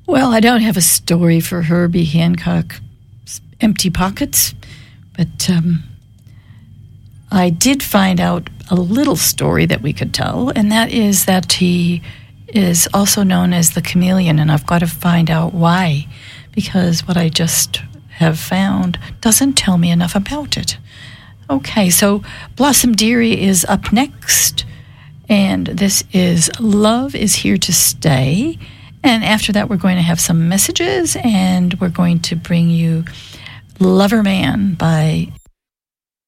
Well, I don't have a story for Herbie Hancock's Empty Pockets, but I did find out a little story that we could tell, and that is that he is also known as the chameleon, and I've got to find out why, because what I just have found doesn't tell me enough about it. Okay, so Blossom Dearie is up next, and this is Love is Here to Stay. And after that, we're going to have some messages, and we're going to bring you Lover Man by